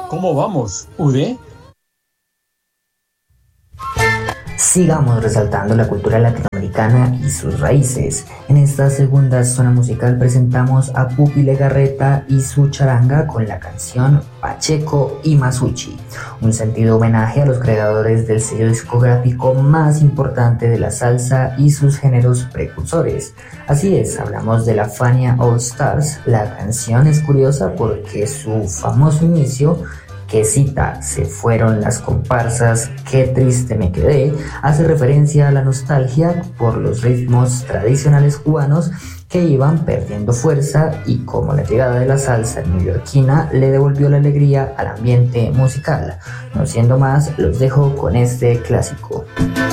¿Cómo vamos, UD? Sigamos resaltando la cultura latinoamericana y sus raíces. En esta segunda zona musical presentamos a Pupi Legarreta y su charanga con la canción Pacheco y Masucci, un sentido homenaje a los creadores del sello discográfico más importante de la salsa y sus géneros precursores. Así es, hablamos de la Fania All Stars. La canción es curiosa porque su famoso inicio, que cita "se fueron las comparsas, qué triste me quedé", hace referencia a la nostalgia por los ritmos tradicionales cubanos que iban perdiendo fuerza, y como la llegada de la salsa neoyorquina le devolvió la alegría al ambiente musical. No siendo más, los dejo con este clásico.